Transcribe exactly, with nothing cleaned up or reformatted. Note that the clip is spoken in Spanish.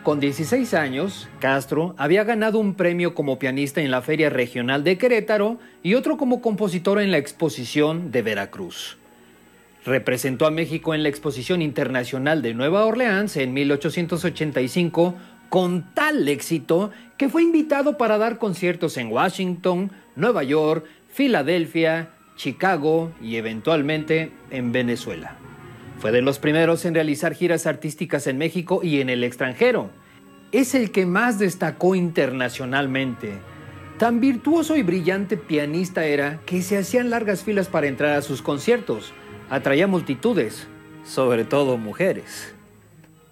Con dieciséis años, Castro había ganado un premio como pianista en la Feria Regional de Querétaro y otro como compositor en la Exposición de Veracruz. Representó a México en la Exposición Internacional de Nueva Orleans en mil ochocientos ochenta y cinco con tal éxito que fue invitado para dar conciertos en Washington, Nueva York, Filadelfia, Chicago y eventualmente en Venezuela. Fue de los primeros en realizar giras artísticas en México y en el extranjero. Es el que más destacó internacionalmente. Tan virtuoso y brillante pianista era que se hacían largas filas para entrar a sus conciertos. Atraía multitudes, sobre todo mujeres.